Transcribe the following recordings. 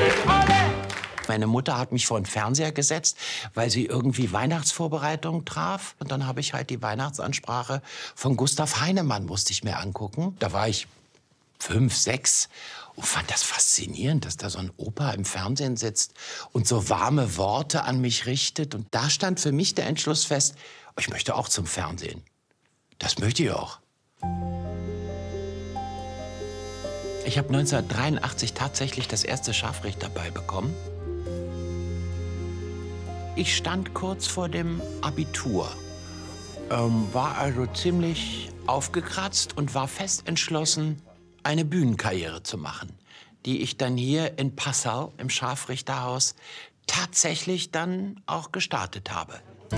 Meine Mutter hat mich vor den Fernseher gesetzt, weil sie irgendwie Weihnachtsvorbereitungen traf. Und dann habe ich halt die Weihnachtsansprache von Gustav Heinemann musste ich mir angucken. Da war ich 5, 6 und fand das faszinierend, dass da so ein Opa im Fernsehen sitzt und so warme Worte an mich richtet. Und da stand für mich der Entschluss fest, ich möchte auch zum Fernsehen. Das möchte ich auch. Ich habe 1983 tatsächlich das erste Scharfrichterbeil bekommen. Ich stand kurz vor dem Abitur, war also ziemlich aufgekratzt und war fest entschlossen, eine Bühnenkarriere zu machen, die ich dann hier in Passau im Scharfrichterhaus tatsächlich dann auch gestartet habe.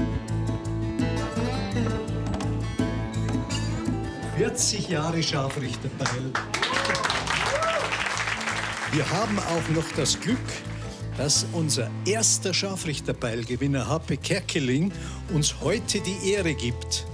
40 Jahre Scharfrichterbeil. Wir haben auch noch das Glück, dass unser erster Scharfrichterbeilgewinner Happe Kerkeling uns heute die Ehre gibt.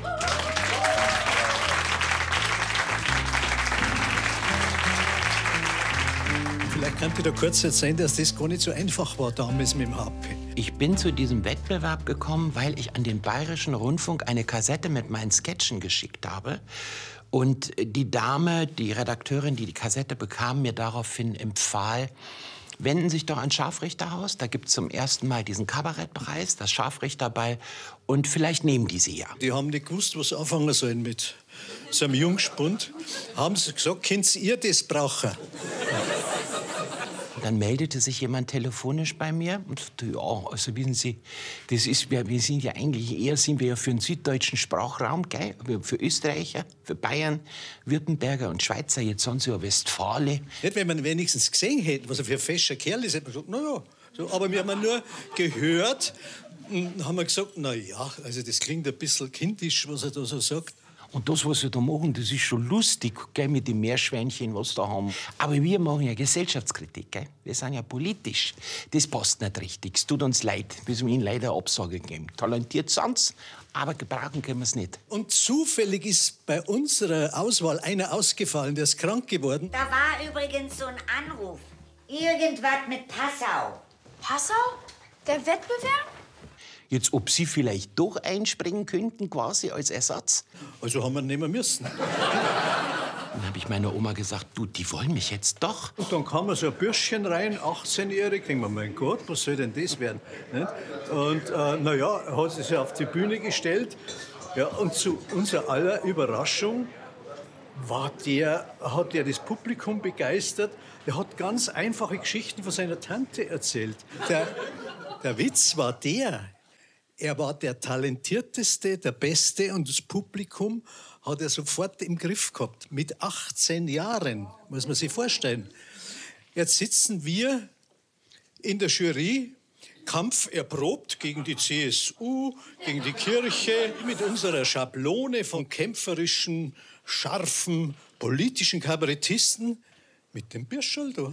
Vielleicht könnt ihr da kurz erzählen, dass das gar nicht so einfach war damals mit dem Happe. Ich bin zu diesem Wettbewerb gekommen, weil ich an den Bayerischen Rundfunk eine Kassette mit meinen Sketchen geschickt habe. Und die Dame, die Redakteurin, die die Kassette bekam, mir daraufhin empfahl, wenden Sie sich doch ans Scharfrichterhaus. Da gibt es zum ersten Mal diesen Kabarettpreis, das Scharfrichterbeil. Und vielleicht nehmen die Sie ja. Die haben nicht gewusst, was anfangen sollen mit so einem Jungspund. Haben sie gesagt, könnt ihr das brauchen? Dann meldete sich jemand telefonisch bei mir und sagte, ja, also wissen Sie, das ist, wir sind ja eigentlich eher sind wir ja für den süddeutschen Sprachraum, gell? Für Österreicher, für Bayern, Württemberger und Schweizer, jetzt sind Sie ja Westfale. Nicht, wenn man wenigstens gesehen hätte, was er für ein fescher Kerl ist, hätte man gesagt, na ja. So, aber wir haben nur gehört und haben gesagt, na ja, also das klingt ein bisschen kindisch, was er da so sagt. Und das, was wir da machen, das ist schon lustig, gell, mit den Meerschweinchen, was da haben. Aber wir machen ja Gesellschaftskritik, gell? Wir sind ja politisch. Das passt nicht richtig. Es tut uns leid. Wir müssen Ihnen leider Absage geben. Talentiert sind's, aber gebrauchen können wir es nicht. Und zufällig ist bei unserer Auswahl einer ausgefallen, der ist krank geworden. Da war übrigens so ein Anruf. Irgendwas mit Passau. Passau? Der Wettbewerb? Jetzt, ob Sie vielleicht doch einspringen könnten, quasi als Ersatz? Also haben wir nehmen müssen. Dann habe ich meiner Oma gesagt, du, die wollen mich jetzt doch. Und dann kam so ein Bürschchen rein, 18-jährig. Denken wir, mein Gott, was soll denn das werden? Nicht? Und na ja, er hat sich auf die Bühne gestellt. Ja, und zu unserer aller Überraschung hat er das Publikum begeistert. Er hat ganz einfache Geschichten von seiner Tante erzählt. Der Witz war er war der Talentierteste, der Beste und das Publikum hat er sofort im Griff gehabt. Mit 18 Jahren, muss man sich vorstellen. Jetzt sitzen wir in der Jury, Kampf erprobt gegen die CSU, gegen die Kirche, mit unserer Schablone von kämpferischen, scharfen, politischen Kabarettisten, mit dem Birschel da.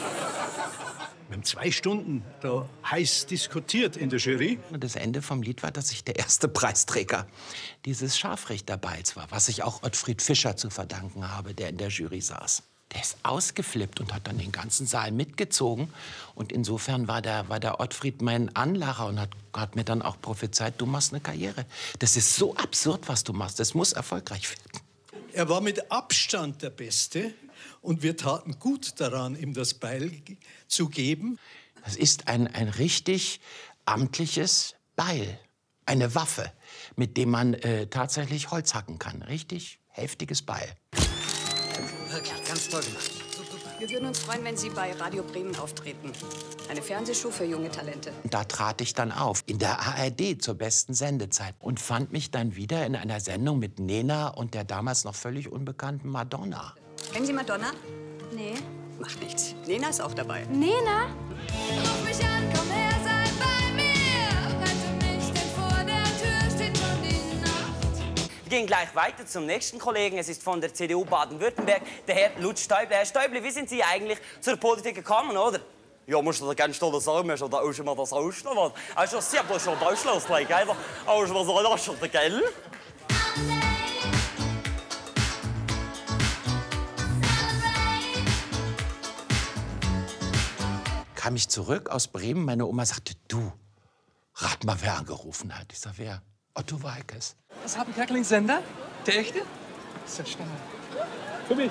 Wir haben 2 Stunden da heiß diskutiert in der Jury. Und das Ende vom Lied war, dass ich der erste Preisträger dieses Scharfrichterbeils war, was ich auch Ottfried Fischer zu verdanken habe, der in der Jury saß. Der ist ausgeflippt und hat dann den ganzen Saal mitgezogen. Und insofern war der Ottfried mein Anlacher und hat mir dann auch prophezeit, du machst eine Karriere. Das ist so absurd, was du machst. Das muss erfolgreich werden. Er war mit Abstand der Beste. Und wir taten gut daran, ihm das Beil zu geben. Das ist ein richtig amtliches Beil, eine Waffe, mit dem man tatsächlich Holz hacken kann. Richtig heftiges Beil. Wirklich, ganz toll gemacht. Wir würden uns freuen, wenn Sie bei Radio Bremen auftreten. Eine Fernsehshow für junge Talente. Da trat ich dann auf, in der ARD zur besten Sendezeit. Und fand mich dann wieder in einer Sendung mit Nena und der damals noch völlig unbekannten Madonna. Kennen Sie Madonna? Nee. Macht nichts. Nena ist auch dabei. Nena? Ruf mich an, komm her, sei bei mir. Rette mich, denn vor der Tür steht schon die Nacht. Wir gehen gleich weiter zum nächsten Kollegen. Es ist von der CDU Baden-Württemberg, der Herr Lutz Stäuble. Herr Stäuble, wie sind Sie eigentlich zur Politik gekommen, oder? Ja, musst du dir ganz stolz sagen, wir schon da auch schon mal das Ausschluss. Also, Sie haben schon das Ausschluss, gell? Aber was soll das schon, gell? kam ich zurück aus Bremen. Meine Oma sagte, du, rat mal, wer angerufen hat. Ich sag, wer? Otto Waalkes. Was hat ein Kerkeling-Sender? Der echte? Das ist ja stark. Für mich.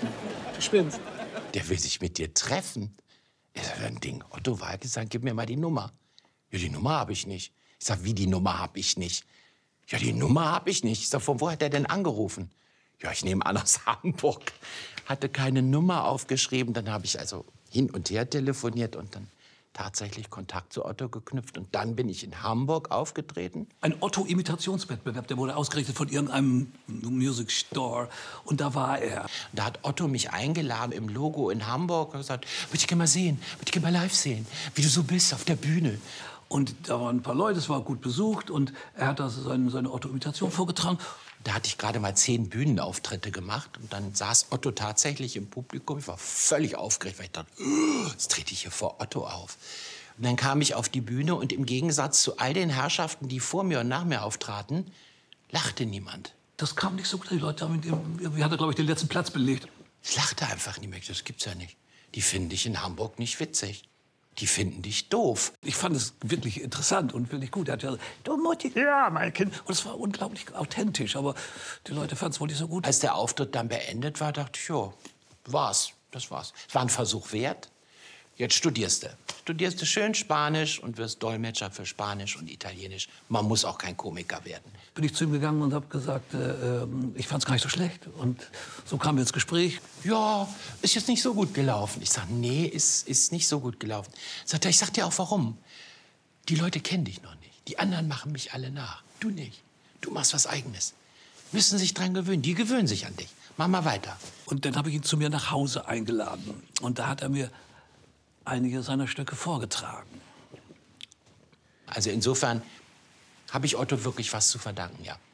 Du spinnst. Der will sich mit dir treffen. Ich sag, ein Ding. Otto Waalkes sagt, gib mir mal die Nummer. Ja, die Nummer habe ich nicht. Ich sag, wie, die Nummer habe ich nicht? Ja, die Nummer habe ich nicht. Ich sag, von wo hat er denn angerufen? Ja, ich nehme an, aus Hamburg. Hatte keine Nummer aufgeschrieben. Dann habe ich also hin und her telefoniert und dann tatsächlich Kontakt zu Otto geknüpft. Und dann bin ich in Hamburg aufgetreten. Ein Otto-Imitationswettbewerb, der wurde ausgerichtet von irgendeinem Music Store. Und da war er. Da hat Otto mich eingeladen im Logo in Hamburg und gesagt, würde ich gerne mal sehen, würde ich gerne mal live sehen, wie du so bist auf der Bühne. Und da waren ein paar Leute, es war gut besucht. Und er hat da seine Otto-Imitation vorgetragen. Da hatte ich gerade mal 10 Bühnenauftritte gemacht. Und dann saß Otto tatsächlich im Publikum. Ich war völlig aufgeregt, weil ich dachte, jetzt trete ich hier vor Otto auf. Und dann kam ich auf die Bühne und im Gegensatz zu all den Herrschaften, die vor mir und nach mir auftraten, lachte niemand. Das kam nicht so gut. Die Leute haben irgendwie hat er, glaube ich, den letzten Platz belegt. Es lachte einfach niemand. Das gibt's ja nicht. Die finden dich in Hamburg nicht witzig. Die finden dich doof. Ich fand es wirklich interessant und wirklich gut. Er hat ja, du Mutti, ja, mein Kind. Und es war unglaublich authentisch, aber die Leute fanden es wohl nicht so gut. Als der Auftritt dann beendet war, dachte ich, jo, war's, das war's. Es war ein Versuch wert. Jetzt studierst du. Studierst du schön Spanisch und wirst Dolmetscher für Spanisch und Italienisch. Man muss auch kein Komiker werden. Bin ich zu ihm gegangen und habe gesagt, ich fand es gar nicht so schlecht. Und so kamen wir ins Gespräch. Ja, ist jetzt nicht so gut gelaufen. Ich sag, nee, ist nicht so gut gelaufen. Sagt er, ich sag dir auch warum. Die Leute kennen dich noch nicht. Die anderen machen mich alle nach. Du nicht. Du machst was Eigenes. Müssen sich dran gewöhnen. Die gewöhnen sich an dich. Mach mal weiter. Und dann habe ich ihn zu mir nach Hause eingeladen. Und da hat er mir einige seiner Stücke vorgetragen. Also insofern habe ich Otto wirklich was zu verdanken, ja.